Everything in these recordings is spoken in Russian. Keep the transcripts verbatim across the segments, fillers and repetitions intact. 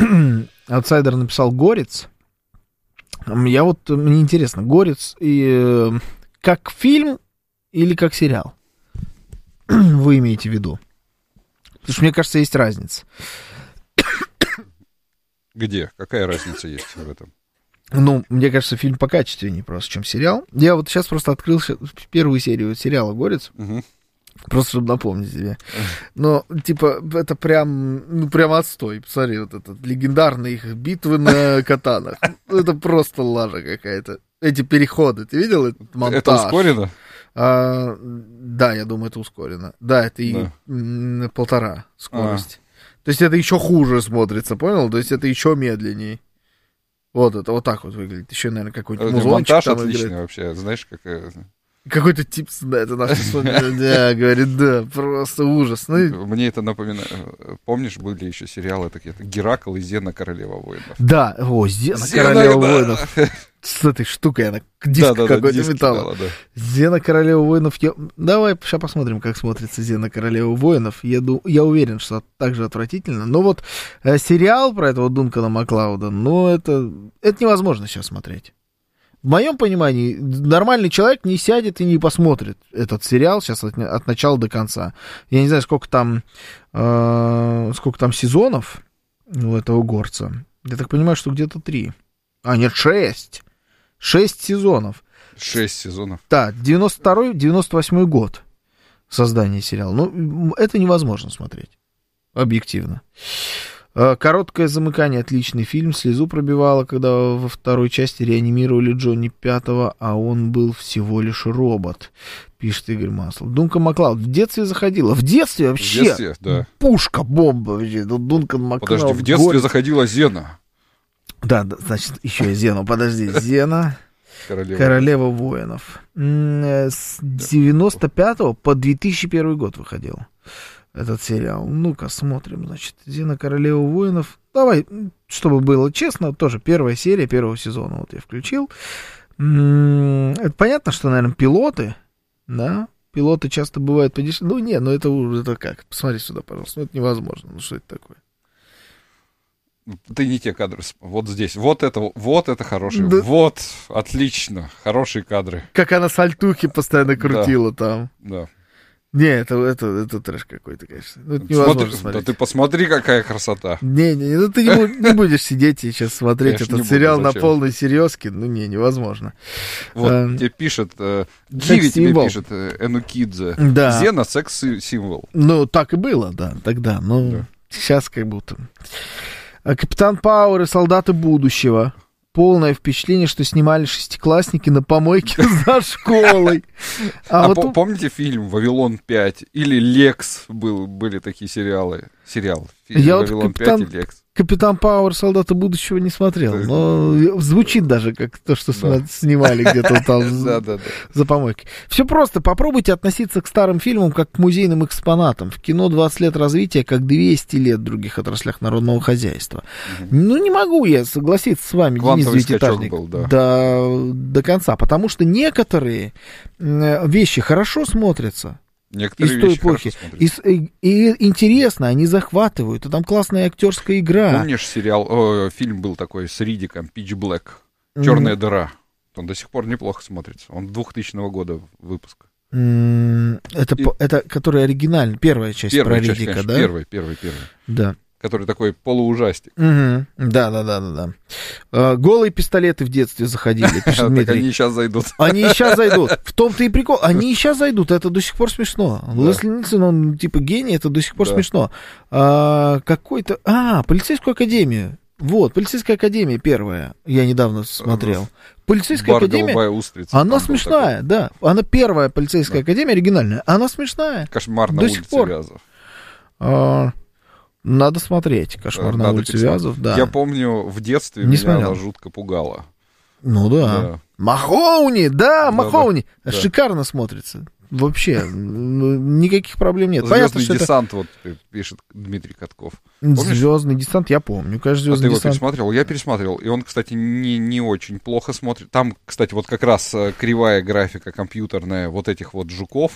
Outsider написал Горец. Я вот, мне интересно, Горец и, э, как фильм или как сериал? Вы имеете в виду? Потому что, мне кажется, есть разница. Где? Какая разница есть в этом? Ну, мне кажется, фильм покачественнее просто, чем сериал. Я вот сейчас просто открыл первую серию сериала «Горец». Угу. Просто, чтобы напомнить себе. Но, типа, это прям, ну, прям отстой. Посмотри, вот это, легендарные их битвы на катанах. Это просто лажа какая-то. Эти переходы, ты видел этот монтаж? Это ускорено? А, да, я думаю, это ускорено. Да, это и да. полтора скорость. А. То есть это еще хуже смотрится, понял? То есть это еще медленнее. Вот это вот так вот выглядит. Еще, наверное, какой-нибудь музончик монтаж там отличный играет. Вообще, знаешь, как... Какой-то тип, да, это наш да, говорит, да, просто ужас. Ну, мне это напоминает, помнишь, были еще сериалы такие, Геракл и Зена, королева воинов. Да, о, Зена, Зена королева да. воинов. С этой штукой она диск да, да, какой-то да, металла. Да. Зена, королева воинов. Я... Давай сейчас посмотрим, как смотрится Зена, королева воинов. Я, ду... Я уверен, что так же отвратительно. Но вот э, сериал про этого Дункана Маклауда, ну, это, это невозможно сейчас смотреть. В моем понимании, нормальный человек не сядет и не посмотрит этот сериал сейчас от, от начала до конца. Я не знаю, сколько там, э, сколько там сезонов у этого горца. Я так понимаю, что где-то три. А, нет, шесть. Шесть сезонов. Шесть сезонов. Да, девяносто второй девяносто восьмой год создания сериала. Ну, это невозможно смотреть. Объективно. Короткое замыкание, отличный фильм, слезу пробивало, когда во второй части реанимировали Джонни Пятого, а он был всего лишь робот, пишет Игорь Маслов. Дункан Маклауд в детстве заходила, в детстве вообще, в детстве, да. Пушка, бомба вообще, Дункан Маклауд. Подожди, в детстве горе. Заходила Зена. Да, да, значит, еще и Зена, подожди, Зена, Королева, Королева воинов. С девяносто пятого по две тысячи первый год выходил этот сериал. Ну-ка, смотрим, значит, Зена, Королева воинов. Давай, чтобы было честно, тоже первая серия первого сезона. Вот я включил. Это понятно, что, наверное, пилоты, да? Пилоты часто бывают подешевле. Ну, нет, ну это уже, это как? Посмотри сюда, пожалуйста. Ну, это невозможно. Ну, что это такое? Ты не те кадры. Вот здесь. Вот это, вот это хорошие. Да. Вот, отлично. Хорошие кадры. Как она сальтухи постоянно крутила да. там. Да. Не, это, это, это трэш какой-то, конечно. Ну, это невозможно Смотри, смотреть. Да ты посмотри, какая красота. Не, не, ну ты не, не будешь сидеть и сейчас смотреть конечно, этот сериал буду, на полной серьезке. Ну, не, невозможно. Вот а, тебе пишет, э, Гиви тебе пишет, э, Энукидзе. Да. Зена секс-символ. Ну, так и было, да, тогда. Ну, да. Сейчас как будто. Капитан Пауэр и солдаты будущего. Полное впечатление, что снимали шестиклассники на помойке за школой. А, а вот по- помните фильм «Вавилон пять» или «Лекс» был, были такие сериалы? Сериал. Фильм Я «Вавилон вот капитан, пять» и «Лекс». «Капитан Пауэр. Солдаты будущего» не смотрел, да, но звучит даже как то, что да. снимали где-то там за помойкой. Все просто. Попробуйте относиться к старым фильмам как к музейным экспонатам. В кино двадцать лет развития, как двести лет в других отраслях народного хозяйства. Угу. Ну, не могу я согласиться с вами, Денис Девятиэтажник, был, да. до, до конца, потому что некоторые вещи хорошо смотрятся. Некоторые из той эпохи. И, и, и интересно, они захватывают. И там классная актерская игра. Помнишь сериал, о, фильм был такой с Риддиком, Pitch Black, «Черная mm. дыра». Он до сих пор неплохо смотрится. Он двухтысячного года выпуска. Mm, это, и... это который оригинальный, первая часть первая про часть, Риддика, конечно, да? Первый, первый, первый. Да. Который такой полуужастик. Угу. Да, да, да, да, да. А, голые пистолеты в детстве заходили, пишет Дмитрий. Они и сейчас зайдут. Они и сейчас зайдут. В том-то и прикол. Они и сейчас зайдут. Это до сих пор смешно. Да. Лесли Нильсон, он типа гений, это до сих пор да. смешно. А, какой-то... А, полицейскую академию. Вот, полицейская академия первая. Я недавно смотрел. Полицейская Бар, академия. Устрица, она смешная, да. Она первая полицейская да. академия, оригинальная. Она смешная. Кошмар на до улице Вязов. А, надо смотреть. Кошмар на улице Вязов, да. Я помню, в детстве не меня смотрел. она жутко пугала. Ну да. да. Махоуни, да, Махоуни. Да, да. Шикарно смотрится. Вообще, никаких проблем нет. Звездный Понятно, десант, это... вот пишет Дмитрий Катков. Помнишь? Звездный десант, я помню. Каждый звездный а ты десант... его пересмотрел? Я пересмотрел. И он, кстати, не, не очень плохо смотрит. Там, кстати, вот как раз кривая графика компьютерная вот этих вот жуков.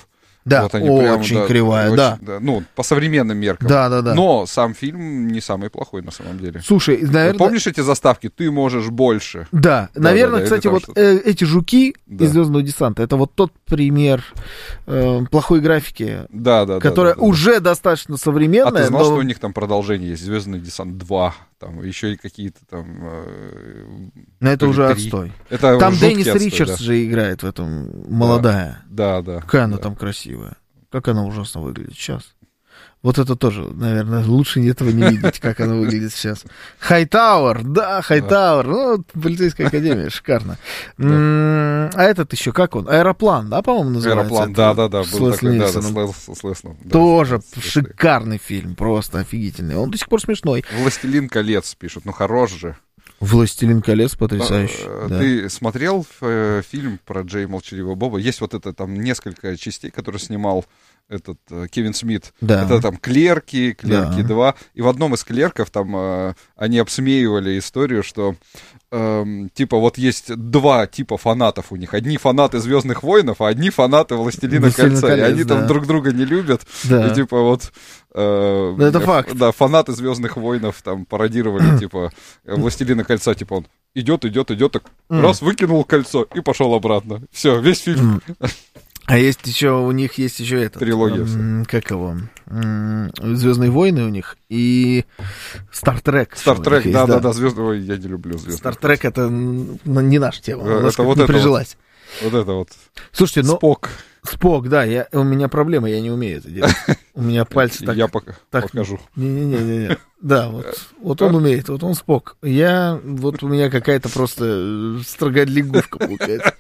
Да, вот они очень прям, да, кривая, очень, да. да. Ну, по современным меркам. Да, да, да. Но сам фильм не самый плохой на самом деле. Слушай, наверное... Помнишь эти заставки? Ты можешь больше. Да, да, наверное, да, да, кстати, вот э, эти жуки да. из «Звездного десанта» — это вот тот пример э, плохой графики, да, да, которая да, да, уже да. достаточно современная. А ты знал, но... что у них там продолжение есть? «Звездный десант два», там еще и какие-то там... Э, но это уже три. отстой. Это там Деннис отстой, Ричардс да. же играет в этом, молодая. Да, да. Какая она да. там красивая. Как она ужасно выглядит сейчас. Вот это тоже, наверное, лучше этого не видеть, как она выглядит сейчас. Хайтауэр, да, Хайтауэр, ну, полицейская академия, шикарно. А этот еще, как он? Аэроплан, да, по-моему, называется? Аэроплан, да-да-да, был такой, да, с Лесном. Тоже шикарный фильм, просто офигительный. Он до сих пор смешной. «Властелин колец» пишут, ну хорош же. «Властелин колец» потрясающий. Ты да. смотрел э, фильм про Джей Молчаливого Боба? Есть вот это там несколько частей, которые снимал этот э, Кевин Смит. Да. Это там «Клерки», «Клерки да. два». И в одном из «Клерков» там э, они обсмеивали историю, что э, типа вот есть два типа фанатов у них. Одни фанаты «Звездных войнов», а одни фанаты «Властелина, «Властелина кольца». колец», и они да. там друг друга не любят. Да. И типа вот... Ну, это факт. Да, фанаты «Звездных войнов» там пародировали, типа, «Властелина кольца», типа, он идет, идет, идет, так mm. раз, выкинул кольцо и пошел обратно. Все, весь фильм. Mm. А есть еще, у них есть еще этот... Трилогия. М- как его? М- «Звездные войны» у них и «Стартрек». «Стартрек», да-да-да, «Звездные войны», я не люблю «Звездные». «Стартрек» — это не наша тема, у нас это вот не это прижилась. Вот, вот это вот. Слушайте, ну... Спок. Спок, да, я, у меня проблема, я не умею это делать. У меня пальцы так... Я пока так, покажу. Не-не-не, да, вот, вот он умеет, вот он Спок. Я, вот у меня какая-то просто строгая лягушка получается.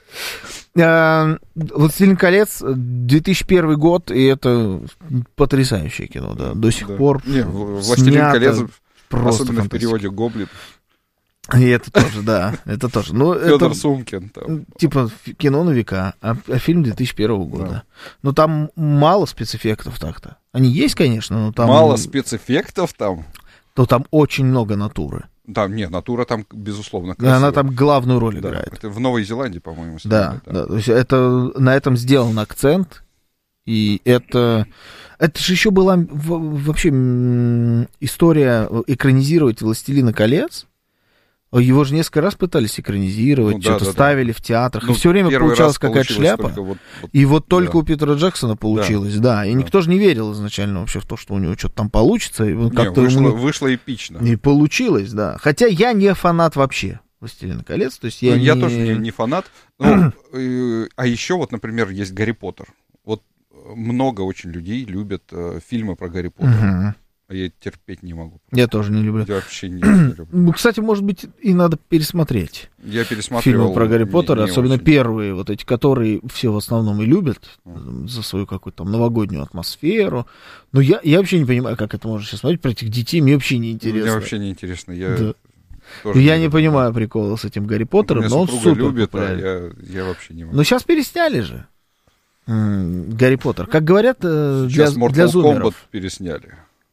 «Властелин колец», две тысячи первый год, и это потрясающее кино, да, до сих да. пор Не, «Властелин колец», особенно в переводе «Гоблин». И это тоже, да, это тоже. Ну, Федор это, Сумкин. Там. Типа кино на века, а, а фильм две тысячи первого года. Да. Но там мало спецэффектов так-то. Они есть, конечно, но там... Мало спецэффектов там? То там очень много натуры. Да, нет, натура там, безусловно, красивая. Она там главную роль да, играет. Это в Новой Зеландии, по-моему, снимали. Да, да, то есть это, на этом сделан акцент, и это... Это же еще была вообще история экранизировать «Властелина колец». Его же несколько раз пытались экранизировать, ну, да, что-то да, ставили да. в театрах, ну, и все время получалась какая-то шляпа. Вот, вот, и вот только да. у Питера Джексона получилось, да. да. И да. никто же не верил изначально вообще в то, что у него что-то там получится. И не, как-то вышло, ему... вышло эпично. И получилось, да. Хотя я не фанат вообще «Властелина колец». То есть я, ну, не... я тоже не, не фанат. Ну, э, а еще вот, например, есть «Гарри Поттер». Вот много очень людей любят э, фильмы про Гарри Поттера. Угу. А я терпеть не могу. Я тоже не люблю. Я вообще не, не люблю. Кстати, может быть, и надо пересмотреть. Я пересматривал. Фильмы про Гарри Поттера, не, не особенно очень. Первые, вот эти, которые все в основном и любят mm. за свою какую-то там новогоднюю атмосферу. Но я, я вообще не понимаю, как это можно сейчас смотреть. Про этих детей мне вообще не интересно. Мне вообще не интересно. Я, да. я не, не понимаю прикола с этим Гарри Поттером, но он супер любит, популярен. А я, я вообще не могу. Но сейчас пересняли же Гарри Поттер. Как говорят, сейчас для, для зумеров. Kombat пересняли.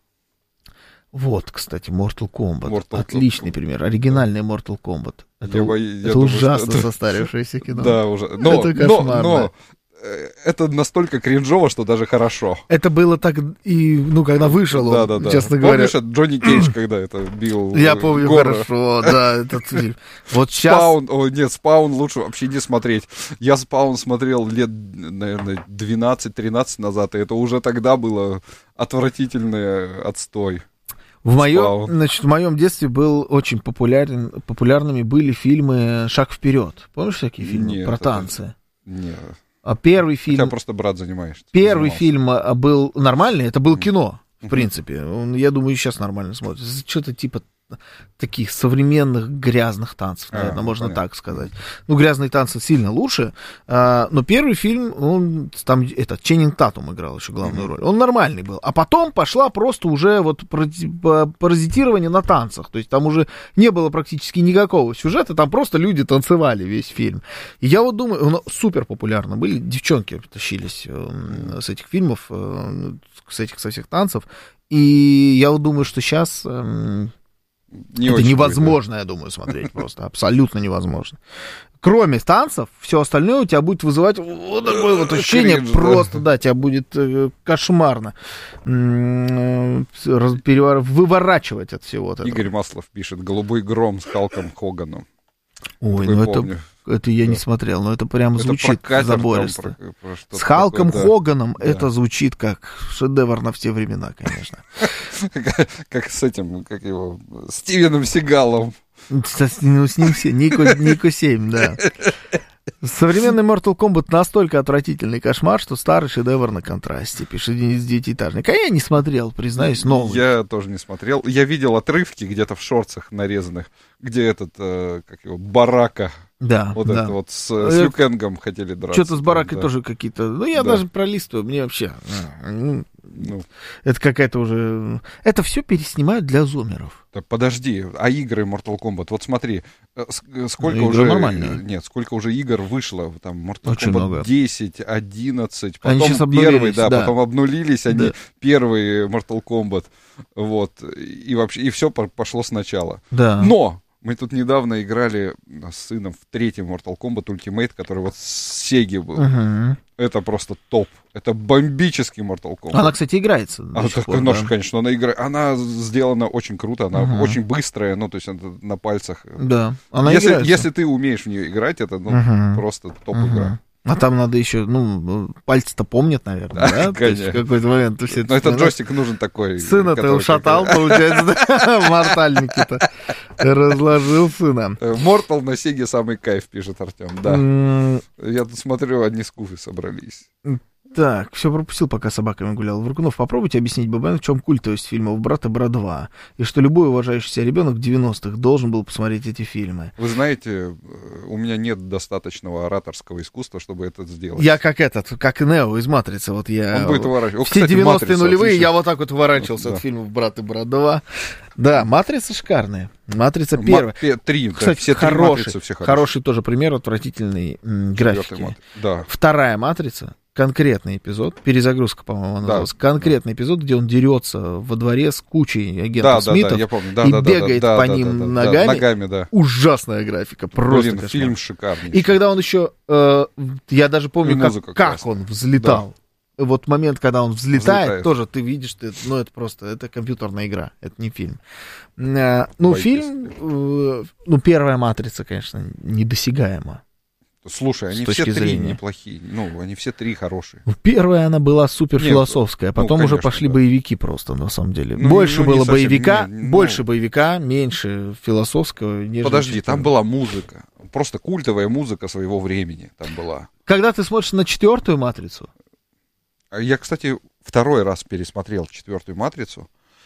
Вот, кстати, Mortal Kombat. Mortal Отличный Kombat. пример. Оригинальный Mortal Kombat. Это, я, это я ужасно думаю, состарившееся кино. Да, уже. Но, это кошмарно. Но, но это настолько кринжово, что даже хорошо. Это было так, и, ну, когда вышел он, да, да, да. честно говоря. Помнишь, Джонни Кейдж, когда это бил Я помню Гора? Хорошо, да, этот фильм. Вот сейчас... Спаун, о, нет, Спаун лучше вообще не смотреть. Я Спаун смотрел лет, наверное, двенадцать-тринадцать назад, и это уже тогда было отвратительный отстой. В моем, значит, в моем детстве был очень популярен, популярными были фильмы «Шаг вперед». Помнишь такие фильмы нет, про это... танцы? Нет. А первый фильм... Хотя просто брат занимаешься. Первый фильм был нормальный, это был кино, в принципе. Он, я думаю, и сейчас нормально смотрится. Что-то типа таких современных грязных танцев, наверное, а, можно понятно. Так сказать. Ну, грязные танцы сильно лучше, а, но первый фильм, он там, этот, Ченнинг Татум играл еще главную mm-hmm. роль. Он нормальный был. А потом пошла просто уже вот паразитирование на танцах. То есть там уже не было практически никакого сюжета, там просто люди танцевали весь фильм. И я вот думаю, он супер популярно были, девчонки тащились э, с этих фильмов, э, с этих, со всех танцев. И я вот думаю, что сейчас... Э, Не это очень невозможно, будет, да. я думаю, смотреть просто. Абсолютно невозможно. Кроме танцев, все остальное у тебя будет вызывать вот такое вот ощущение, Кринж, просто, да. да, тебя будет э, кошмарно м- раз- перевор- выворачивать от всего вот этого. Игорь Маслов пишет: «Голубой гром» с Халком Хоганом. Ой, Такое ну это, помню. это я Да. не смотрел, но это прям Это звучит про катер, забористо. там, про- про что-то С Халком такое, да. Хоганом Да. это звучит как шедевр на все времена, конечно. Как, как с этим, как его, Стивеном Сигалом. С, ну, с ним все, Нико, Нико семь, да. Современный Mortal Kombat настолько отвратительный кошмар, что старый шедевр на контрасте, пишет Денис Девятиэтажник. А я не смотрел, признаюсь, новый. Я тоже не смотрел. Я видел отрывки где-то в шортсах нарезанных, где этот, э, как его, Барака, Да, вот да. это вот с, с Лю Кэнгом хотели драться. Что-то с Баракой да. тоже какие-то... Ну, я Да. даже пролистываю, мне вообще... ну, Ну, это какая-то уже... Это все переснимают для зумеров. да подожди, а игры Mortal Kombat? Вот смотри, э, с- э, сколько Ну, игры уже... нормальные. Нет, сколько уже игр вышло, там, Mortal Очень Kombat много. десять, одиннадцать, Они потом сейчас первый, обнулились, да, да. потом обнулились они, Да. первый Mortal Kombat, вот, и вообще, и все пошло сначала. Да. Но! Мы тут недавно играли с сыном в третий Mortal Kombat Ultimate, который вот с Сеги был. Угу. Это просто топ. Это бомбический Mortal Kombat. Она, кстати, играется. А, до сих так, пор, ну, да. конечно, она играет. Она сделана очень круто, она Ага. очень быстрая, ну, то есть это на пальцах. Да, она если, играется. если ты умеешь в нее играть, это ну, Мгм. просто топ Мгм. игра. А там надо еще, ну, пальцы-то помнят, наверное, Да, да? То есть в конечно. какой-то момент ты все Но этот джойстик нужен такой. Сына ты который ушатал, как- получается, да? В мортальнике-то. Разложил сына. Э, Mortal на Сеге самый кайф, пишет Артем. Да. М, Я тут смотрю, одни скуфы собрались. Так, все пропустил, пока с собаками гулял. Варкунов, попробуйте объяснить ББН, в чем культовость фильмов «Брат» и «Брат два», и что любой уважающий себя ребенок в девяностых должен был посмотреть эти фильмы. Вы знаете, э, у меня нет достаточного ораторского искусства, чтобы это сделать. Я как этот, как Нео из «Матрицы», вот я... Он будет уворачиваться. О, Все кстати, девяностые «Матрица» нулевые, отлично. я вот так вот уворачивался Да. от фильмов «Брат» и «Брат два». Да, «Матрица» шикарная. «Матрица» Ма- первая. пе- Три, да, Кстати, все три хороший, матрицы, все хорошие. хороший тоже пример отвратительной м, Четвертый графики. мат- Да. Вторая «Матрица», конкретный эпизод, перезагрузка, по-моему, называлась, конкретный эпизод, где он дерется во дворе с кучей Да, агентов да, да, Смитов я помню. Да, и да, да, бегает да, по да, ним да, да, ногами. Да, ногами, да. Ужасная графика, просто Блин, кошмар. фильм шикарный. И когда он еще, э, я даже помню, И как, музыка как классная. он взлетал. Вот момент, когда он взлетает, Взлетает. тоже ты видишь, ты, ну это просто, это компьютерная игра, это не фильм. Э, ну, Боитесь. фильм, э, ну, первая «Матрица», конечно, недосягаема. Слушай, с они точки все три зрения. неплохие. Ну, они все три хорошие. Ну, первая она была супер философская, а ну, потом уже конечно, пошли да. боевики просто, на самом деле. Ну, больше ну, не было совсем, боевика, не, ну- больше боевика, меньше философского. нежели Подожди, чем- там была музыка. Просто культовая музыка своего времени там была. Когда ты смотришь на четвертую «Матрицу», А Я, кстати, второй раз пересмотрел четвертую матрицу.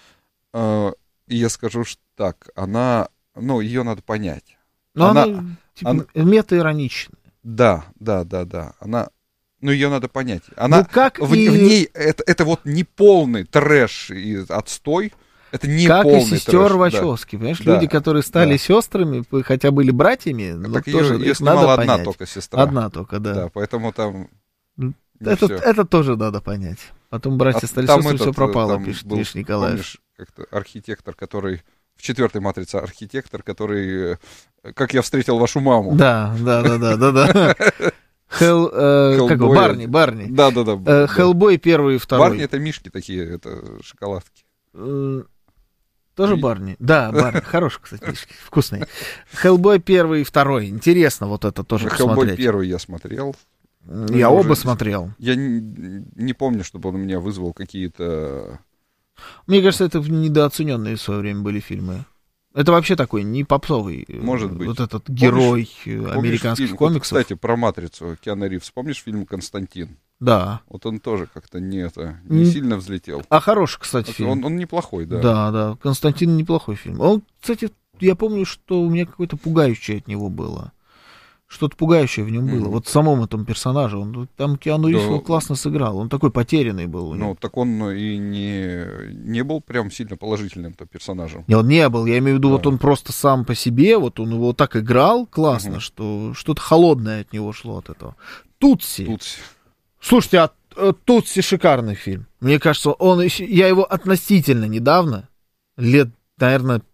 э, И я скажу что так, она, ну, ее надо понять. ну, она, Она- типа, она- мета-ироничная. Да, да, да, да. Она, ну, ее надо понять. Она, Ну, как в, и- в ней это, это вот не полный трэш и отстой. Это не Как и полный сестер трэш. да. Вачовски, понимаешь, Да, люди, которые стали да. сестрами, п- хотя были братьями, но Так тоже ее, ее их снимала надо одна понять. только сестра. Одна только, да. Да, поэтому там... М, не это, всё. это тоже надо понять. Потом братья А стали там сестрами, все этот, пропало, там пишет был, Миш Николаев. помнишь, как-то архитектор, который... В четвертой матрице архитектор, который... э, Как я встретил вашу маму. Да, да, да, да, да, да. Хелл, э, как его, Хеллбой. Барни, Барни. Да, да, да. Э, да. Хеллбой первый и второй. Барни это мишки такие, это шоколадки. Э, Тоже И- Барни? Да, Барни. Хороший, кстати, мишки, вкусный. Хеллбой первый и второй. Интересно вот это тоже Хеллбой посмотреть. первый я смотрел. Я я оба уже- смотрел. Я не, не помню, чтобы он у меня вызвал какие-то... Мне кажется, это недооцененные в свое время были фильмы. Это вообще такой не попсовый. э, Может быть. Вот этот герой э, Помнишь американских фильм- вот, комиксов. кстати, про «Матрицу» Киану Ривз. Помнишь фильм «Константин»? Да. Вот он тоже как-то не, это, не Н- сильно взлетел. А хороший, кстати, фильм. Он, он неплохой, да. Да, да. Константин неплохой фильм. Он, кстати, я помню, что у меня какое-то пугающее от него было. Что-то пугающее в нем было. Мгм. Вот в самом этом персонаже. Он, там Киану Ривз Да. его классно сыграл. Он такой потерянный был. у него. Ну, так он и не, не был прям сильно положительным-то персонажем. Не, он не был. Я имею в виду, Да. вот он просто сам по себе, вот он его так играл классно, Мгм. что что-то холодное от него шло от этого. Тутси. Тут Слушайте, а э, Тутси шикарный фильм. Мне кажется, он еще, я его относительно недавно, лет, наверное,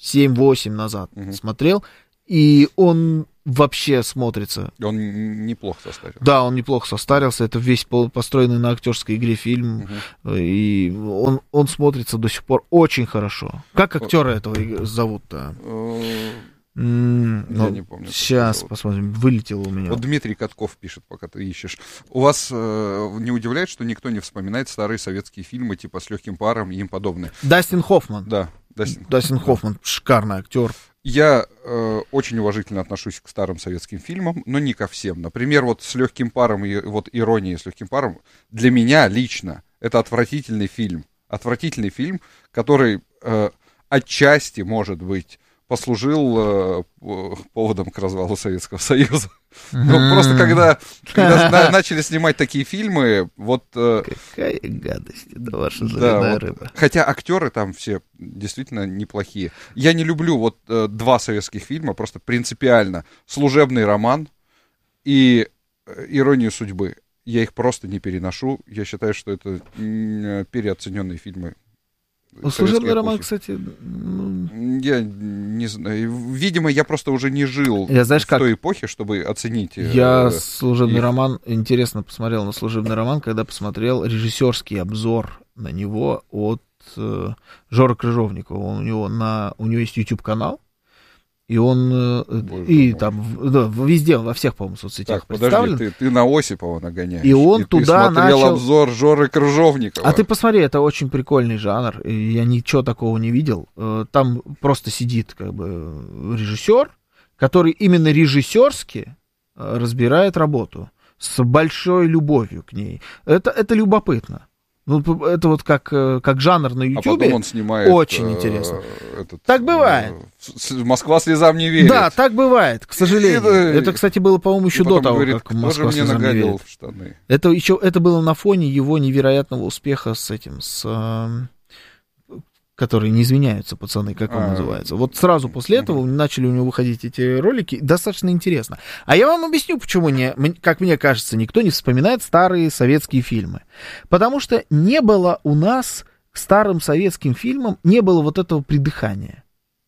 семь-восемь назад угу. смотрел, и он вообще смотрится. Он неплохо состарился. Да, он неплохо состарился. Это весь построенный на актерской игре фильм. Угу. И он, он смотрится до сих пор очень хорошо. Как актера этого зовут-то? Я ну, не помню. Сейчас посмотрим. Вылетело у меня. Вот Дмитрий Катков пишет, пока ты ищешь. У вас э, не удивляет, что никто не вспоминает старые советские фильмы, типа «С легким паром» и им подобное? Дастин Хоффман. Да. Дастин, Дастин Хоффман. Да. Шикарный актер. Я э, очень уважительно отношусь к старым советским фильмам, но не ко всем. Например, вот «С легким паром» и вот «Ирония с легким паром» для меня лично это отвратительный фильм. Отвратительный фильм, который э, отчасти, может быть, послужил э, поводом к развалу Советского Союза. Mm-hmm. Ну, просто когда, когда на, начали снимать такие фильмы, вот... Э, Какая гадость, это ваша зеленая да, вот, рыба. Хотя актеры там все действительно неплохие. Я не люблю вот э, два советских фильма, просто принципиально. «Служебный роман» и э, «Иронию судьбы». Я их просто не переношу. Я считаю, что это э, переоцененные фильмы. Служебный роман, кстати... Ну... Я не знаю. Видимо, я просто уже не жил я, знаешь, в как... той эпохе, чтобы оценить... Я э, служебный их. роман, интересно посмотрел на служебный роман, когда посмотрел режиссерский обзор на него от э, Жоры Крыжовникова. Он, у, него на, у него есть YouTube-канал, и он... Боже и мой. Там, да, везде, во всех, по-моему, соцсетях так, представлен. Подожди, ты, ты на Осипова нагоняешь. И он и туда ты смотрел начал... обзор Жоры Крыжовникова. А ты посмотри, это очень прикольный жанр. Я ничего такого не видел. Там просто сидит как бы режиссер, который именно режиссерски разбирает работу с большой любовью к ней. Это, это любопытно. Ну, это вот как, как жанр на Ютубе. А потом он снимает... Очень э, интересно. Этот, так бывает. Э, «Москва слезам не верит». Да, так бывает, к сожалению. Это, это кстати, было, по-моему, еще до того, говорит, как «Москва слезам не верит». В штаны? Это, еще, это было на фоне его невероятного успеха с этим, с... которые не извиняются, пацаны, как он а, называется. Вот сразу после этого угу. начали у него выходить эти ролики, достаточно интересно. А я вам объясню, почему, не, как мне кажется, никто не вспоминает старые советские фильмы. Потому что не было у нас к старым советским фильмам, не было вот этого придыхания.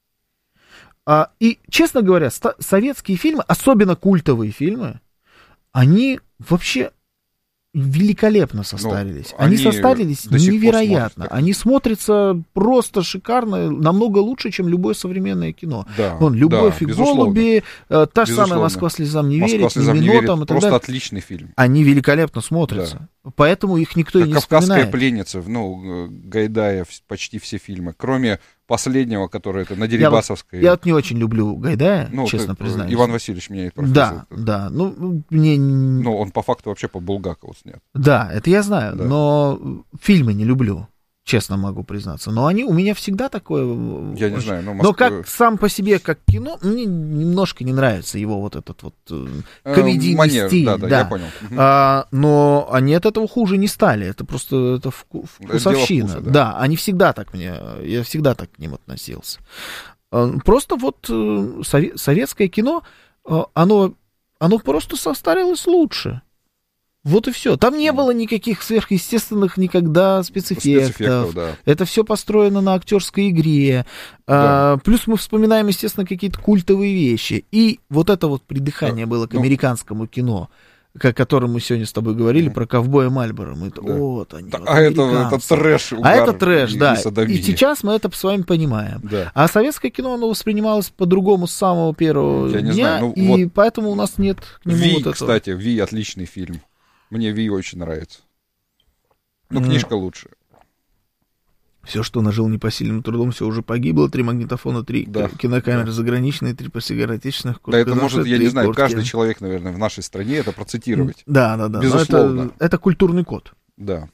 А, и, честно говоря, ста- советские фильмы, особенно культовые фильмы, они вообще... великолепно состарились. Ну, они, они состарились невероятно. Они смотрятся просто шикарно, намного лучше, чем любое современное кино. Да, Вон, «Любовь да, и голуби», э, та же самая «Москва слезам не верит», слезам не верит, просто далее. Отличный фильм. Они великолепно смотрятся. Да. Поэтому их никто как и не «Кавказская вспоминает. пленница», ну, Гайдая, почти все фильмы, кроме последнего, который это на Дерибасовской. Я, я вот не очень люблю Гайдая, ну, честно признаюсь. Иван Васильевич меняет профессию. Да, да. Ну, мне... ну, он по факту вообще по Булгакову снят. Да, это я знаю, да. Но фильмы не люблю, честно могу признаться. Но они у меня всегда такое... Я не знаю, но... Москва... Но как сам по себе, как кино, мне немножко не нравится его вот этот вот комедийный Манер, стиль. Да, да, да. Я понял. А, но они от этого хуже не стали. Это просто это вку... вкусовщина. Вкуса, да. да, они всегда так мне... Я всегда так к ним относился. Просто вот советское кино, оно, оно просто состарилось лучше. Вот и все. Там не было никаких сверхъестественных никогда спецэффектов. спецэффектов да. Это все построено на актерской игре. Да. А, плюс мы вспоминаем, естественно, какие-то культовые вещи. И вот это вот придыхание да. было к американскому кино, о котором мы сегодня с тобой говорили, mm. про ковбоя Мальборо. Мы, да. Вот они. А вот, это, это трэш. А это трэш, и, да. И, и сейчас мы это с вами понимаем. Да. А советское кино, оно воспринималось по-другому с самого первого Я дня. Не знаю, ну, и вот поэтому у нас нет к нему Ви, вот этого. Кстати, Ви отличный фильм. Мне Ви очень нравится. Ну, mm. книжка лучше. Все, что нажил непосильным трудом, все уже погибло. Три магнитофона, три да. кинокамеры да. заграничные, три портсигара отечественных. Да, это может, я не знаю, кортки. Каждый человек, наверное, в нашей стране это процитировать. Да, да, да. Безусловно. Это, это культурный код. Да.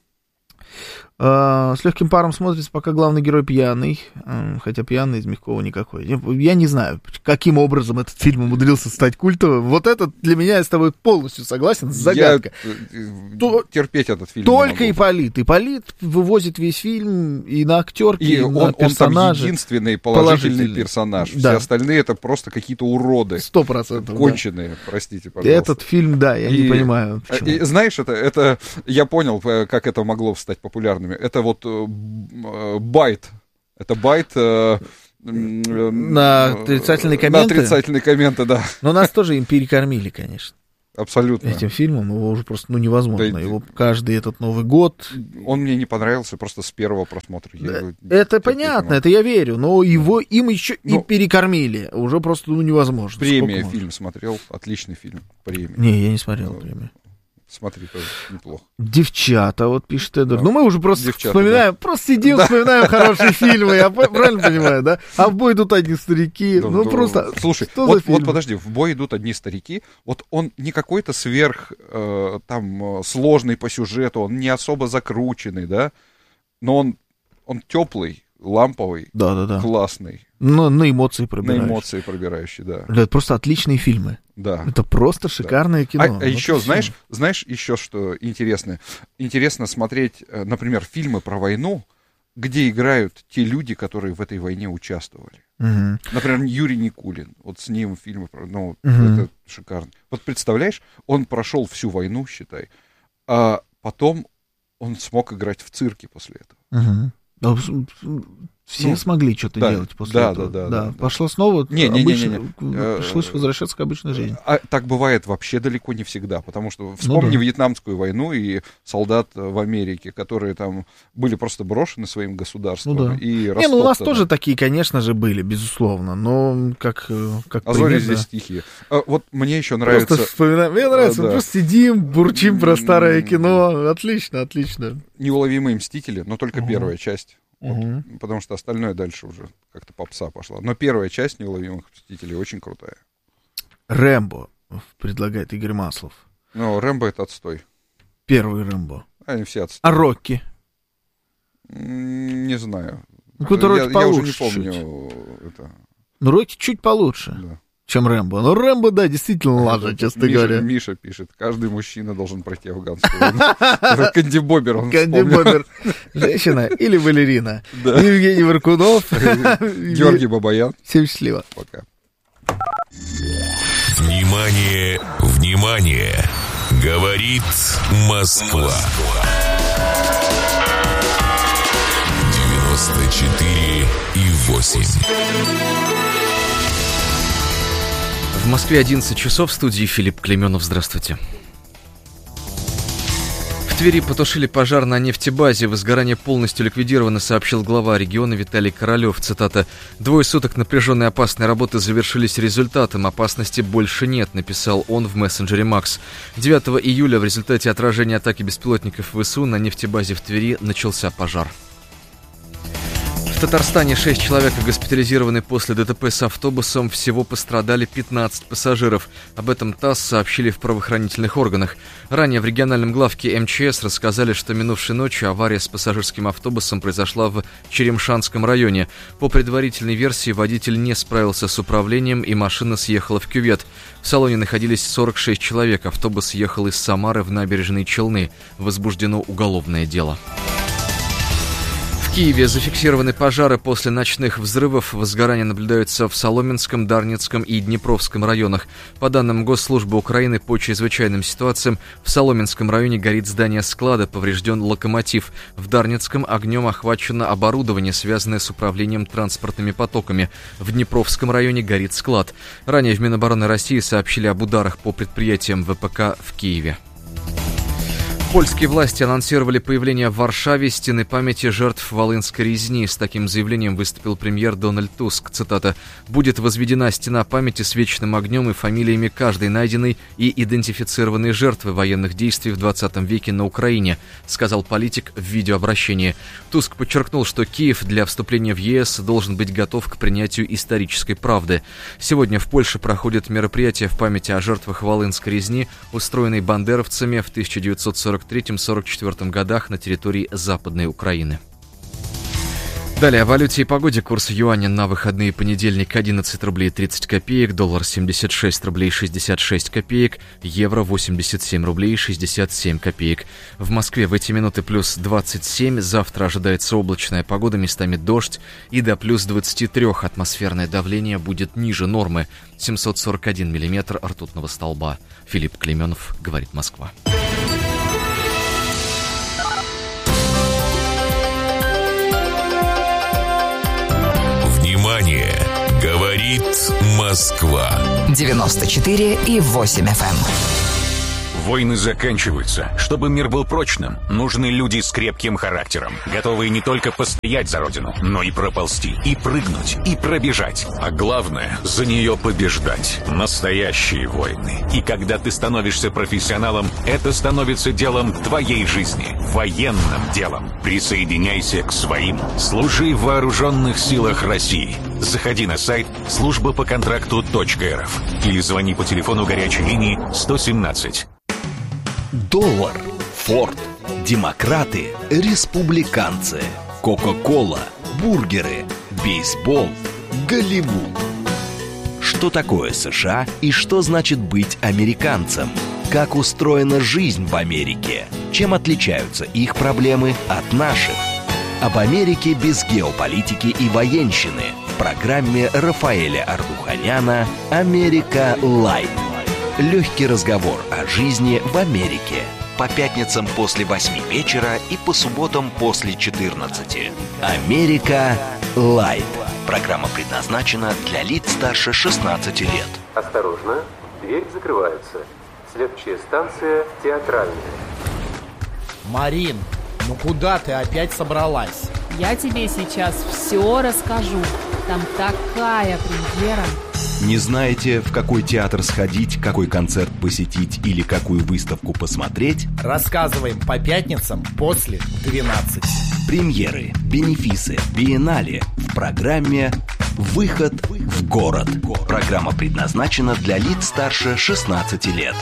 Uh, с легким паром смотрится, пока главный герой пьяный, uh, хотя пьяный из Мягкова никакой. Я, я не знаю, каким образом этот фильм умудрился стать культовым. Вот это для меня, я с тобой полностью согласен, загадка. Я То, терпеть этот фильм Только Ипполит. Ипполит вывозит весь фильм и на актерке, и, и он, на персонаже. Он там единственный положительный, положительный. персонаж. Да. Все остальные это просто какие-то уроды. Сто процентов. Конченые, да. Простите, пожалуйста. Этот фильм, да, я и, не понимаю, почему. И, знаешь, это, это, я понял, как это могло стать популярным. Это вот э, байт. Это байт, э, На отрицательные комменты? На отрицательные комменты, да. Но нас тоже им перекормили, конечно. Абсолютно. Этим фильмом его уже просто ну, невозможно. Да, его каждый этот Новый год... Он мне не понравился просто с первого просмотра. Да, это понятно, это я верю, но его им еще но... и перекормили. Уже просто ну, невозможно. «Премия» фильм смотрел, отличный фильм. «Премия». Не, я не смотрел «Премию». Смотри, тоже неплохо. «Девчата», вот пишет Эдвард. Да. Ну, мы уже просто «Девчата», вспоминаем, да. просто сидим, да. вспоминаем хорошие фильмы, я правильно понимаю, да? А в бой идут одни старики, ну, ну просто... Слушай, вот, вот подожди, в бой идут одни старики, вот он не какой-то сверх, э, там, сложный по сюжету, он не особо закрученный, да, но он, он теплый, ламповый, да, да, да. классный. Но на эмоции пробирающий. На эмоции пробирающий, да. Это просто отличные фильмы. Да. Это просто шикарное да. кино. А, а вот еще, знаешь, знаешь, еще что интересное? Интересно смотреть, например, фильмы про войну, где играют те люди, которые в этой войне участвовали. Угу. Например, Юрий Никулин. Вот с ним фильмы про... Ну, угу. это шикарно. Вот представляешь, он прошел всю войну, считай, а потом он смог играть в цирке после этого. Угу. Все ну, смогли что-то да, делать после да, этого. Да, да, да. да. Пошло снова, не, не, обычно, не, не, не. пришлось возвращаться к обычной жизни. А так бывает вообще далеко не всегда, потому что вспомни ну, да. Вьетнамскую войну и солдат в Америке, которые там были просто брошены своим государством. Ну, да. и не, ну у нас тоже такие, конечно же, были, безусловно, но как, как а зори здесь тихие. А, вот мне еще нравится... Просто вспоминаем. Мне нравится, а, да. просто сидим, бурчим про старое кино. Отлично, отлично. «Неуловимые мстители», но только угу. первая часть. Вот, угу. Потому что остальное дальше уже как-то попса пошла. Но первая часть «Неуловимых мстителей» очень крутая. «Рэмбо» предлагает Игорь Маслов. Ну, «Рэмбо» — это отстой. Первый «Рэмбо». Они все отстой. А «Рокки»? Не знаю. Какой-то «Рокки» я, получше. Я уже не помню чуть. это. Ну, «Рокки» чуть получше. Да. Чем «Рэмбо». Ну, «Рэмбо», да, действительно лажа, честно Миша, говоря. Миша пишет, каждый мужчина должен пройти афганскую войну. Это Канди Бобер, он Канди Бобер. Женщина или балерина. Евгений Варкунов. Георгий Бабаян. Всем счастливо. Пока. Внимание, внимание. Говорит Москва. девяносто четыре и восемь. В Москве одиннадцать часов, в студии Филипп Клейменов. Здравствуйте. В Твери потушили пожар на нефтебазе. Возгорание полностью ликвидировано, сообщил глава региона Виталий Королев. Цитата. «Двое суток напряженной опасной работы завершились результатом. Опасности больше нет», написал он в мессенджере Макс. девятого июля в результате отражения атаки беспилотников ВСУ на нефтебазе в Твери начался пожар. В Татарстане шесть человек госпитализированы после ДТП с автобусом. Всего пострадали пятнадцать пассажиров. Об этом ТАСС сообщили в правоохранительных органах. Ранее в региональном главке эм че эс рассказали, что минувшей ночью авария с пассажирским автобусом произошла в Черемшанском районе. По предварительной версии, водитель не справился с управлением, и машина съехала в кювет. В салоне находились сорок шесть человек. Автобус ехал из Самары в Набережные Челны. Возбуждено уголовное дело. В Киеве зафиксированы пожары после ночных взрывов. Возгорания наблюдаются в Соломенском, Дарницком и Днепровском районах. По данным Госслужбы Украины по чрезвычайным ситуациям, в Соломенском районе горит здание склада, поврежден локомотив. В Дарницком огнем охвачено оборудование, связанное с управлением транспортными потоками. В Днепровском районе горит склад. Ранее в Минобороны России сообщили об ударах по предприятиям вэ пэ ка в Киеве. Польские власти анонсировали появление в Варшаве стены памяти жертв Волынской резни. С таким заявлением выступил премьер Дональд Туск. Цитата. «Будет возведена стена памяти с вечным огнем и фамилиями каждой найденной и идентифицированной жертвы военных действий в двадцатом веке на Украине», сказал политик в видеообращении. Туск подчеркнул, что Киев для вступления в е эс должен быть готов к принятию исторической правды. Сегодня в Польше проходит мероприятие в памяти о жертвах Волынской резни, устроенной бандеровцами в тысяча девятьсот сорок третьем — сорок четвёртом годах на территории Западной Украины. Далее о валюте и погоде. Курс юаня на выходные: понедельник одиннадцать рублей тридцать копеек, доллар семьдесят шесть рублей шестьдесят шесть копеек, евро восемьдесят семь рублей шестьдесят семь копеек. В Москве в эти минуты плюс двадцать семь, завтра ожидается облачная погода, местами дождь, и до плюс двадцати трёх. Атмосферное давление будет ниже нормы, семьсот сорок один миллиметр ртутного столба. Филипп Клейменов, говорит Москва. Внимание! Говорит Москва. девяносто четыре и восемь эф эм. Войны заканчиваются. Чтобы мир был прочным, нужны люди с крепким характером, готовые не только постоять за родину, но и проползти, и прыгнуть, и пробежать. А главное, за нее побеждать. Настоящие войны. И когда ты становишься профессионалом, это становится делом твоей жизни. Военным делом. Присоединяйся к своим. Служи в вооруженных силах России. Заходи на сайт служба по контракту точка эр эф или звони по телефону горячей линии сто семнадцать. Доллар, Форд, демократы, республиканцы, Кока-кола, бургеры, бейсбол, Голливуд. Что такое США и что значит быть американцем? Как устроена жизнь в Америке? Чем отличаются их проблемы от наших? Об Америке без геополитики и военщины в программе Рафаэля Ардуханяна «Америка Лайт». Легкий разговор о жизни в Америке. По пятницам после восьми вечера и по субботам после четырнадцати. «Америка Лайт». Программа предназначена для лиц старше шестнадцати лет. Осторожно, дверь закрывается. Следующая станция Театральная. Марин, ну куда ты опять собралась? Я тебе сейчас все расскажу. Там такая премьера. Не знаете, в какой театр сходить, какой концерт посетить или какую выставку посмотреть? Рассказываем по пятницам после двенадцати. Премьеры, бенефисы, биеннале в программе «Выход в город». Программа предназначена для лиц старше шестнадцати лет.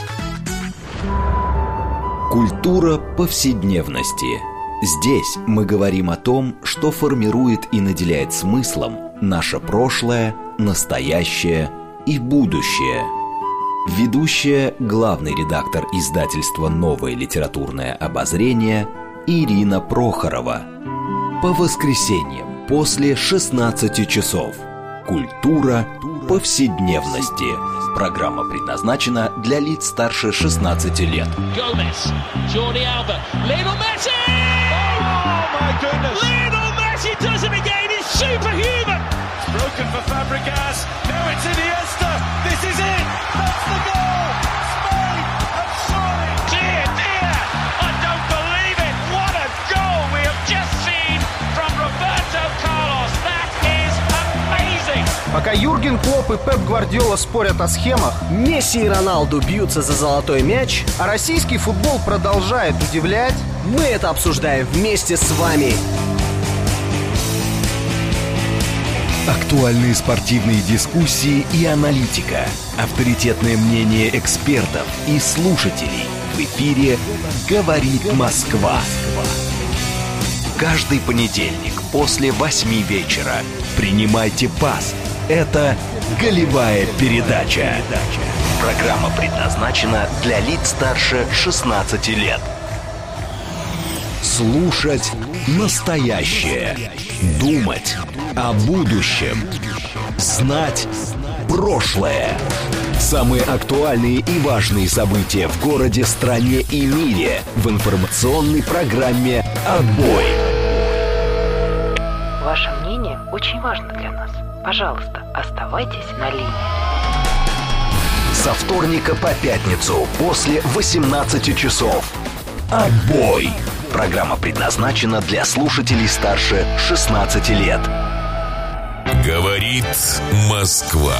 Культура повседневности. Здесь мы говорим о том, что формирует и наделяет смыслом наше прошлое, настоящее и будущее. Ведущая, главный редактор издательства «Новое литературное обозрение» Ирина Прохорова. По воскресеньям после шестнадцати часов. Культура повседневности. Программа предназначена для лиц старше шестнадцати лет. Гомес, Jordi Alba, Lionel Messi! Oh my goodness! Lionel Messi does it again. He's superhuman. It's broken for Fabregas. Now it's Iniesta. This is it. That's the goal. Spain have surely. Dear, dear, I don't believe it. What a goal we have just seen from Roberto Carlos. That is amazing. Пока Юрген Клопп и Пеп Гвардиола спорят о схемах, Месси и Роналду бьются за золотой мяч, а российский футбол продолжает удивлять, мы это обсуждаем вместе с вами. Актуальные спортивные дискуссии и аналитика. Авторитетное мнение экспертов и слушателей. В эфире «Говорит Москва». Каждый понедельник после восьми вечера. Принимайте пас. Это «Голевая передача». Программа предназначена для лиц старше шестнадцати лет. Слушать настоящее. Думать о будущем. Знать прошлое. Самые актуальные и важные события в городе, стране и мире в информационной программе «Отбой». Ваше мнение очень важно для нас. Пожалуйста, оставайтесь на линии. Со вторника по пятницу после восемнадцати часов. «Отбой». Программа предназначена для слушателей старше шестнадцати лет. Говорит Москва.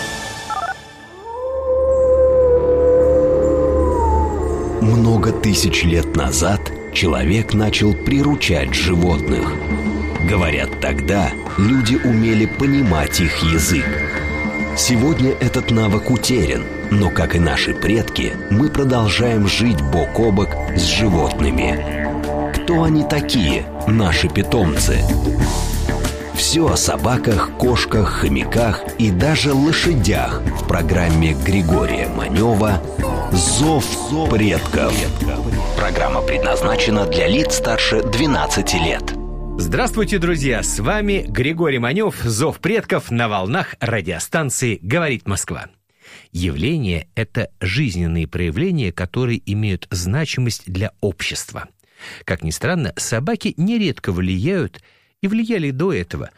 Много тысяч лет назад человек начал приручать животных. Говорят, тогда люди умели понимать их язык. Сегодня этот навык утерян, но, как и наши предки, мы продолжаем жить бок о бок с животными. Кто они такие, наши питомцы? Все о собаках, кошках, хомяках и даже лошадях в программе Григория Манева «Зов предков». Программа предназначена для лиц старше двенадцати лет. Здравствуйте, друзья! С вами Григорий Манев, «Зов предков» на волнах радиостанции «Говорит Москва». Явления — это жизненные проявления, которые имеют значимость для общества. Как ни странно, собаки нередко влияют, и влияли до этого,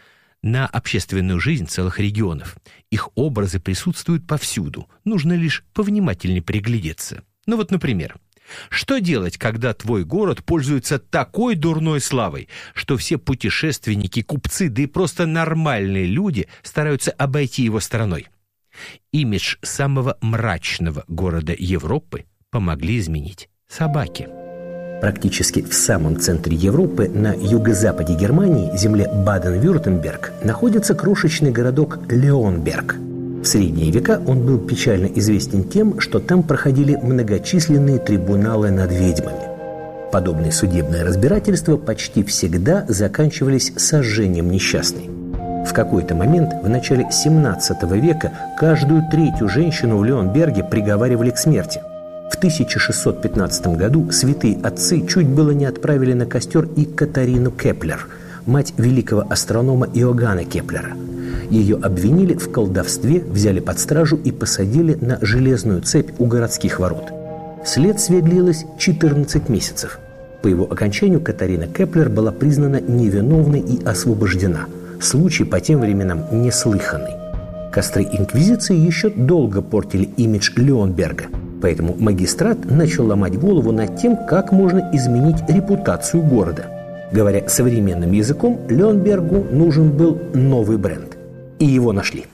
на общественную жизнь целых регионов. Их образы присутствуют повсюду, нужно лишь повнимательнее приглядеться. Ну вот, например, что делать, когда твой город пользуется такой дурной славой, что все путешественники, купцы, да и просто нормальные люди стараются обойти его стороной? Имидж самого мрачного города Европы помогли изменить собаки. Практически в самом центре Европы, на юго-западе Германии, земле Баден-Вюртемберг, находится крошечный городок Леонберг. В средние века он был печально известен тем, что там проходили многочисленные трибуналы над ведьмами. Подобные судебные разбирательства почти всегда заканчивались сожжением несчастной. В какой-то момент в начале семнадцатого века каждую третью женщину в Леонберге приговаривали к смерти. В тысяча шестьсот пятнадцатом году святые отцы чуть было не отправили на костер и Катарину Кеплер, мать великого астронома Иоганна Кеплера. Ее обвинили в колдовстве, взяли под стражу и посадили на железную цепь у городских ворот. Следствие длилось четырнадцать месяцев. По его окончанию Катарина Кеплер была признана невиновной и освобождена. Случай по тем временам неслыханный. Костры инквизиции еще долго портили имидж Леонберга, поэтому магистрат начал ломать голову над тем, как можно изменить репутацию города. Говоря современным языком, Леонбергу нужен был новый бренд. И его нашли.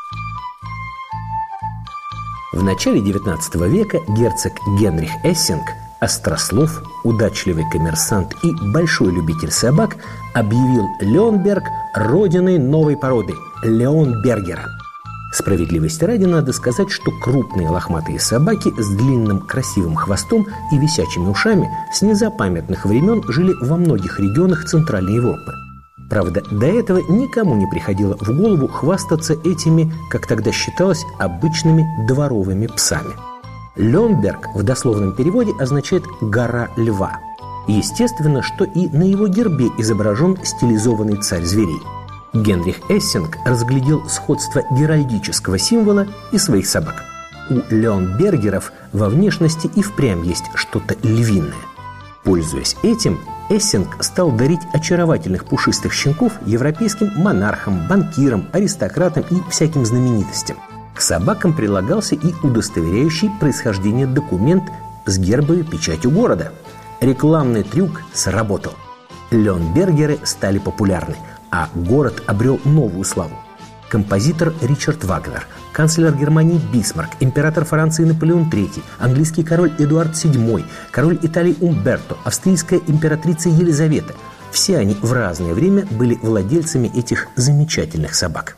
В начале девятнадцатого века герцог Генрих Эссинг, острослов, удачливый коммерсант и большой любитель собак, объявил Леонберг родиной новой породы – Леонбергера. Справедливости ради надо сказать, что крупные лохматые собаки с длинным красивым хвостом и висячими ушами с незапамятных времен жили во многих регионах Центральной Европы. Правда, до этого никому не приходило в голову хвастаться этими, как тогда считалось, обычными дворовыми псами. Леонберг в дословном переводе означает «гора льва». Естественно, что и на его гербе изображен стилизованный царь зверей. Генрих Эссинг разглядел сходство геральдического символа и своих собак. У Леонбергеров во внешности и впрямь есть что-то львиное. Пользуясь этим, Эссинг стал дарить очаровательных пушистых щенков европейским монархам, банкирам, аристократам и всяким знаменитостям. К собакам прилагался и удостоверяющий происхождение документ с гербовой печатью города. Рекламный трюк сработал. Леонбергеры стали популярны, а город обрел новую славу. Композитор Ричард Вагнер, канцлер Германии Бисмарк, император Франции Наполеон третий, английский король Эдуард седьмой, король Италии Умберто, австрийская императрица Елизавета – все они в разное время были владельцами этих замечательных собак.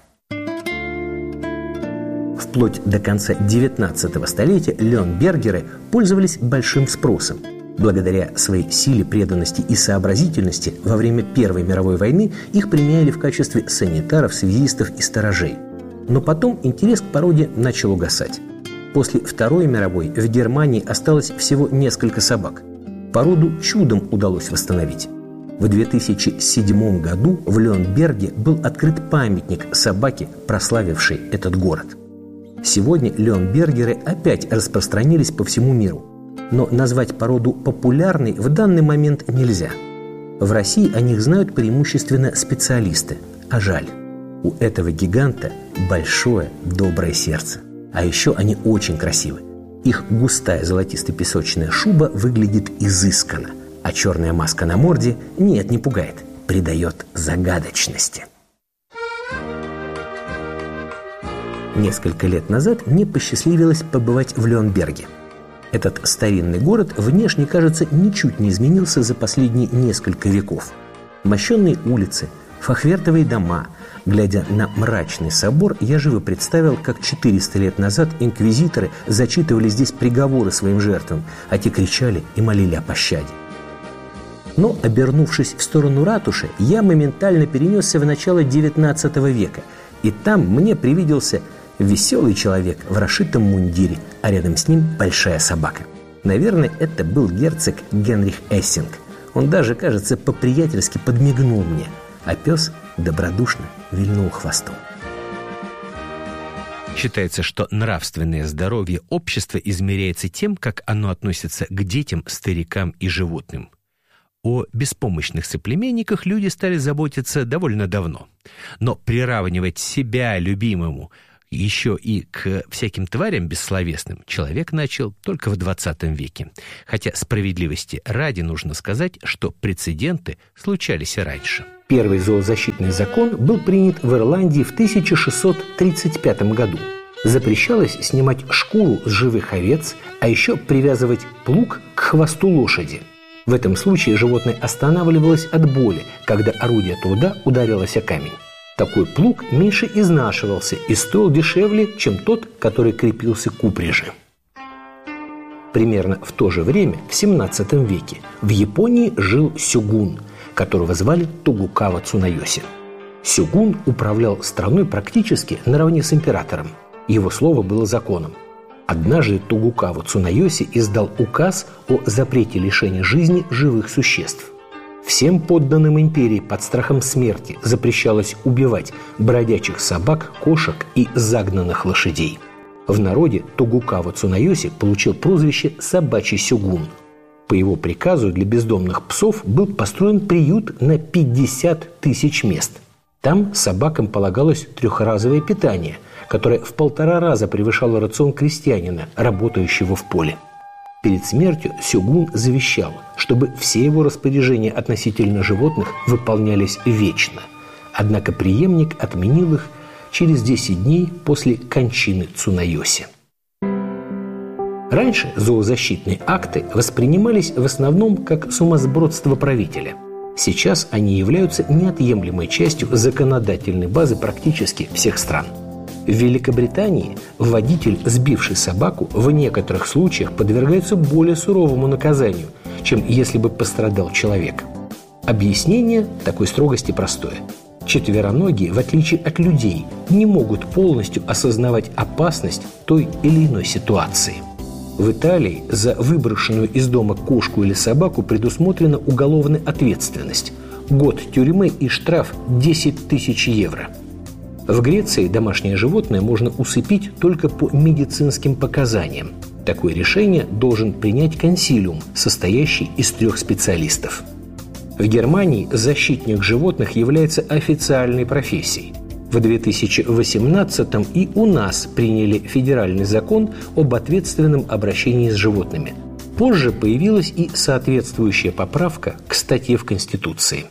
Вплоть до конца девятнадцатого столетия Леонбергеры пользовались большим спросом. Благодаря своей силе, преданности и сообразительности во время Первой мировой войны их применяли в качестве санитаров, связистов и сторожей. Но потом интерес к породе начал угасать. После Второй мировой в Германии осталось всего несколько собак. Породу чудом удалось восстановить. В две тысячи седьмом году в Леонберге был открыт памятник собаке, прославившей этот город. Сегодня леонбергеры опять распространились по всему миру. Но назвать породу популярной в данный момент нельзя. В России о них знают преимущественно специалисты, а жаль. У этого гиганта большое доброе сердце. А еще они очень красивы. Их густая золотисто-песочная шуба выглядит изысканно, а черная маска на морде нет, не пугает, придает загадочности. Несколько лет назад мне посчастливилось побывать в Леонберге. Этот старинный город внешне, кажется, ничуть не изменился за последние несколько веков. Мощенные улицы, фахверковые дома. Глядя на мрачный собор, я живо представил, как четыреста лет назад инквизиторы зачитывали здесь приговоры своим жертвам, а те кричали и молили о пощаде. Но, обернувшись в сторону ратуши, я моментально перенесся в начало девятнадцатого века, и там мне привиделся веселый человек в расшитом мундире, а рядом с ним большая собака. Наверное, это был герцог Генрих Эссинг. Он даже, кажется, по-приятельски подмигнул мне, а пес добродушно вильнул хвостом. Считается, что нравственное здоровье общества измеряется тем, как оно относится к детям, старикам и животным. О беспомощных соплеменниках люди стали заботиться довольно давно. Но приравнивать себя любимому еще и к всяким тварям бессловесным человек начал только в двадцатом веке. Хотя справедливости ради нужно сказать, что прецеденты случались и раньше. Первый зоозащитный закон был принят в Ирландии в тысяча шестьсот тридцать пятом году. Запрещалось снимать шкуру с живых овец, а еще привязывать плуг к хвосту лошади. В этом случае животное останавливалось от боли, когда орудие труда ударилось о камень. Такой плуг меньше изнашивался и стоил дешевле, чем тот, который крепился к упряжи. Примерно в то же время, в семнадцатом веке, в Японии жил сёгун, которого звали Тогукава Цунайоси. Сёгун управлял страной практически наравне с императором. Его слово было законом. Однажды Тогукава Цунайоси издал указ о запрете лишения жизни живых существ. Всем подданным империи под страхом смерти запрещалось убивать бродячих собак, кошек и загнанных лошадей. В народе Тогукава Цунайоси получил прозвище «собачий сёгун». По его приказу для бездомных псов был построен приют на пятьдесят тысяч мест. Там собакам полагалось трехразовое питание, которое в полтора раза превышало рацион крестьянина, работающего в поле. Перед смертью сёгун завещал, чтобы все его распоряжения относительно животных выполнялись вечно. Однако преемник отменил их через десять дней после кончины Цунайоси. Раньше зоозащитные акты воспринимались в основном как сумасбродство правителя. Сейчас они являются неотъемлемой частью законодательной базы практически всех стран. В Великобритании водитель, сбивший собаку, в некоторых случаях подвергается более суровому наказанию, чем если бы пострадал человек. Объяснение такой строгости простое. Четвероногие, в отличие от людей, не могут полностью осознавать опасность той или иной ситуации. В Италии за выброшенную из дома кошку или собаку предусмотрена уголовная ответственность. Год тюрьмы и штраф десять тысяч евро. В Греции домашнее животное можно усыпить только по медицинским показаниям. Такое решение должен принять консилиум, состоящий из трех специалистов. В Германии защитник животных является официальной профессией. В две тысячи восемнадцатом и у нас приняли федеральный закон об ответственном обращении с животными. Позже появилась и соответствующая поправка к статье в Конституции.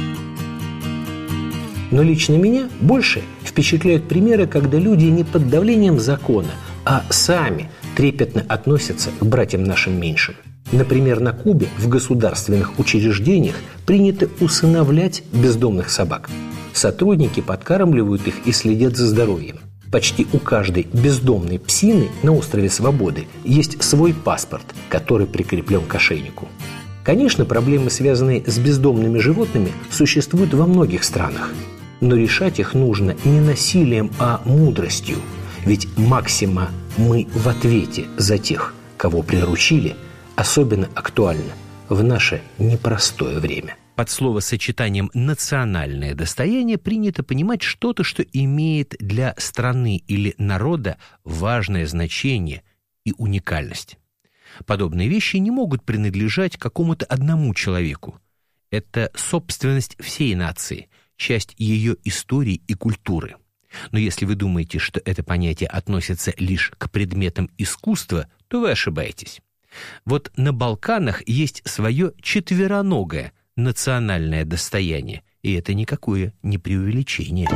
Но лично меня больше впечатляют примеры, когда люди не под давлением закона, а сами трепетно относятся к братьям нашим меньшим. Например, на Кубе в государственных учреждениях принято усыновлять бездомных собак. Сотрудники подкармливают их и следят за здоровьем. Почти у каждой бездомной псины на острове Свободы есть свой паспорт, который прикреплен к ошейнику. Конечно, проблемы, связанные с бездомными животными, существуют во многих странах. Но решать их нужно не насилием, а мудростью. Ведь максима «мы в ответе за тех, кого приручили» особенно актуальна в наше непростое время. Под словосочетанием «национальное достояние» принято понимать что-то, что имеет для страны или народа важное значение и уникальность. Подобные вещи не могут принадлежать какому-то одному человеку. Это собственность всей нации, часть ее истории и культуры. Но если вы думаете, что это понятие относится лишь к предметам искусства, то вы ошибаетесь. Вот на Балканах есть свое четвероногое национальное достояние, и это никакое не преувеличение.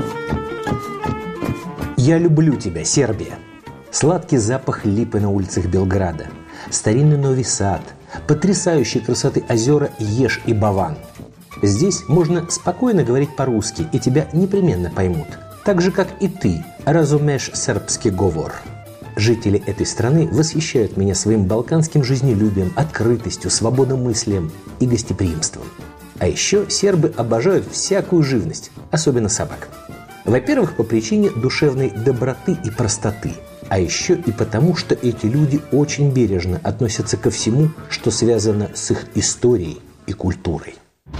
Я люблю тебя, Сербия. Сладкий запах липы на улицах Белграда, старинный Нови Сад, потрясающей красоты озера Еж и Баван. Здесь можно спокойно говорить по-русски, и тебя непременно поймут. Так же, как и ты, разумеешь сербский говор. Жители этой страны восхищают меня своим балканским жизнелюбием, открытостью, свободомыслием и гостеприимством. А еще сербы обожают всякую живность, особенно собак. Во-первых, по причине душевной доброты и простоты. А еще и потому, что эти люди очень бережно относятся ко всему, что связано с их историей и культурой.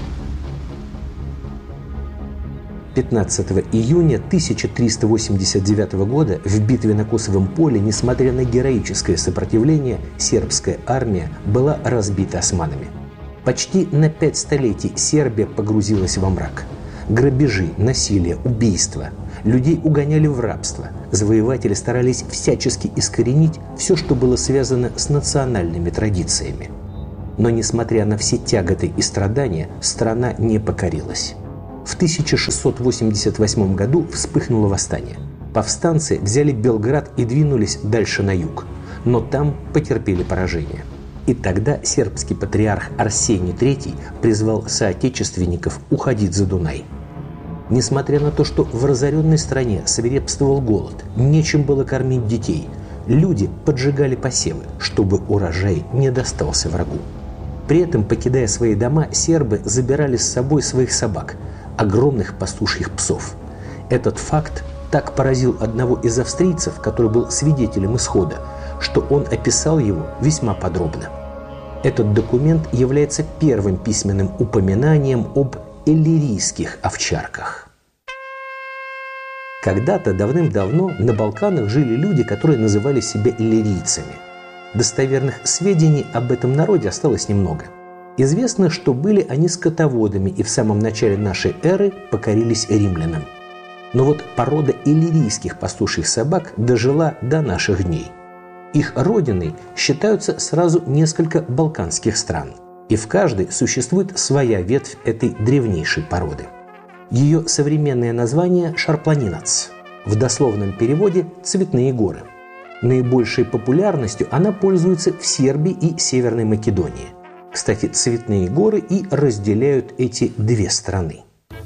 пятнадцатого июня тысяча триста восемьдесят девятого года в битве на Косовом поле, несмотря на героическое сопротивление, сербская армия была разбита османами. Почти на пять столетий Сербия погрузилась во мрак. Грабежи, насилие, убийства. Людей угоняли в рабство. Завоеватели старались всячески искоренить все, что было связано с национальными традициями. Но, несмотря на все тяготы и страдания, страна не покорилась. В тысяча шестьсот восемьдесят восьмом году вспыхнуло восстание. Повстанцы взяли Белград и двинулись дальше на юг, но там потерпели поражение. И тогда сербский патриарх Арсений третий призвал соотечественников уходить за Дунай. Несмотря на то, что в разоренной стране свирепствовал голод, нечем было кормить детей, люди поджигали посевы, чтобы урожай не достался врагу. При этом, покидая свои дома, сербы забирали с собой своих собак, огромных пастушьих псов. Этот факт так поразил одного из австрийцев, который был свидетелем исхода, что он описал его весьма подробно. Этот документ является первым письменным упоминанием об иллирийских овчарках. Когда-то давным-давно на Балканах жили люди, которые называли себя иллирийцами. Достоверных сведений об этом народе осталось немного. Известно, что были они скотоводами и в самом начале нашей эры покорились римлянам. Но вот порода иллирийских пастушьих собак дожила до наших дней. Их родиной считаются сразу несколько балканских стран, и в каждой существует своя ветвь этой древнейшей породы. Ее современное название – шарпланинац, в дословном переводе – цветные горы. Наибольшей популярностью она пользуется в Сербии и Северной Македонии. Кстати, цветные горы и разделяют эти две страны.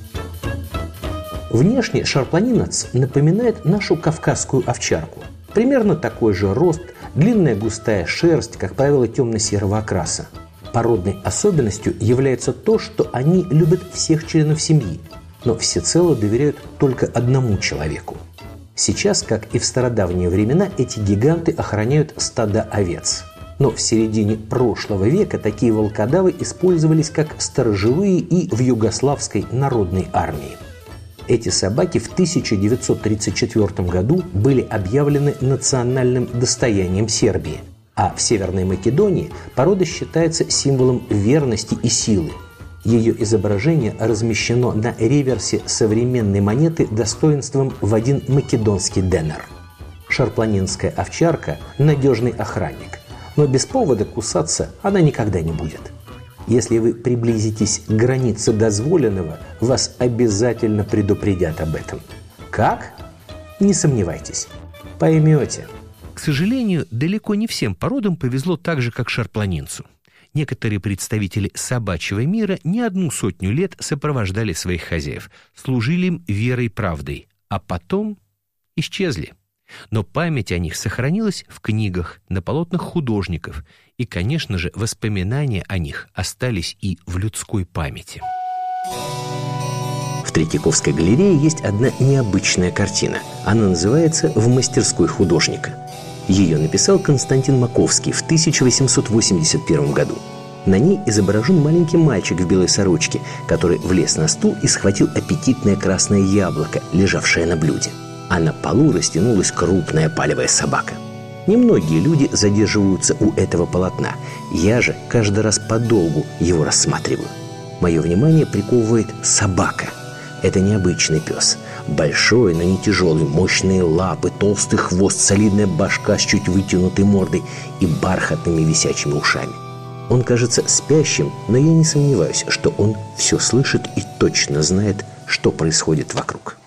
Внешне шарпланинац напоминает нашу кавказскую овчарку. Примерно такой же рост, длинная густая шерсть, как правило, темно-серого окраса. Породной особенностью является то, что они любят всех членов семьи, но всецело доверяют только одному человеку. Сейчас, как и в стародавние времена, эти гиганты охраняют стада овец. Но в середине прошлого века такие волкодавы использовались как сторожевые и в югославской народной армии. Эти собаки в тысяча девятьсот тридцать четвёртом году были объявлены национальным достоянием Сербии, а в Северной Македонии порода считается символом верности и силы. Ее изображение размещено на реверсе современной монеты достоинством в один македонский денар. Шарпланинская овчарка – надежный охранник, но без повода кусаться она никогда не будет. Если вы приблизитесь к границе дозволенного, вас обязательно предупредят об этом. Как? Не сомневайтесь. Поймете. К сожалению, далеко не всем породам повезло так же, как шарпланинцу. Некоторые представители собачьего мира не одну сотню лет сопровождали своих хозяев, служили им верой и правдой, а потом исчезли. Но память о них сохранилась в книгах, на полотнах художников, и, конечно же, воспоминания о них остались и в людской памяти. В Третьяковской галерее есть одна необычная картина. Она называется «В мастерской художника». Ее написал Константин Маковский в тысяча восемьсот восемьдесят первом году. На ней изображен маленький мальчик в белой сорочке, который влез на стул и схватил аппетитное красное яблоко, лежавшее на блюде. А на полу растянулась крупная палевая собака. Немногие люди задерживаются у этого полотна. Я же каждый раз подолгу его рассматриваю. Мое внимание приковывает собака. Это необычный пес. Большой, но не тяжелый, мощные лапы, толстый хвост, солидная башка с чуть вытянутой мордой и бархатными висячими ушами. Он кажется спящим, но я не сомневаюсь, что он все слышит и точно знает, что происходит вокруг.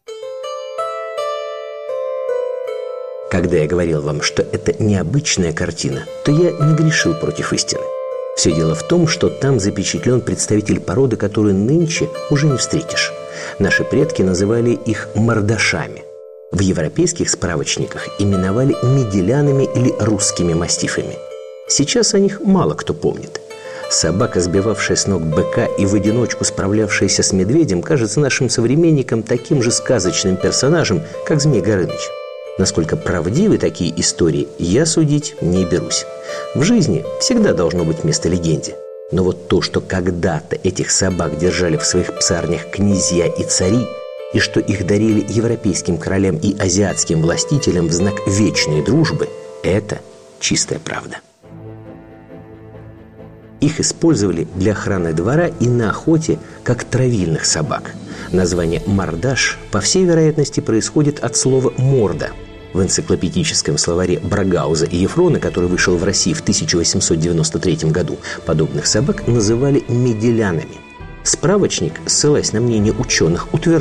Когда я говорил вам, что это необычная картина, то я не грешил против истины. Все дело в том, что там запечатлен представитель породы, которую нынче уже не встретишь. Наши предки называли их мордашами. В европейских справочниках именовали меделянами или русскими мастифами. Сейчас о них мало кто помнит. Собака, сбивавшая с ног быка и в одиночку справлявшаяся с медведем, кажется нашим современникам таким же сказочным персонажем, как Змей Горыныч. Насколько правдивы такие истории, я судить не берусь. В жизни всегда должно быть место легенде. Но вот то, что когда-то этих собак держали в своих псарнях князья и цари, и что их дарили европейским королям и азиатским властителям в знак вечной дружбы, это чистая правда. Их использовали для охраны двора и на охоте как травильных собак. Название «мордаш» по всей вероятности происходит от слова «морда». В энциклопедическом словаре Брагауза и Ефрона, который вышел в России в тысяча восемьсот девяносто третьем году, подобных собак называли меделянами. Справочник, ссылаясь на мнение ученых, утверждает,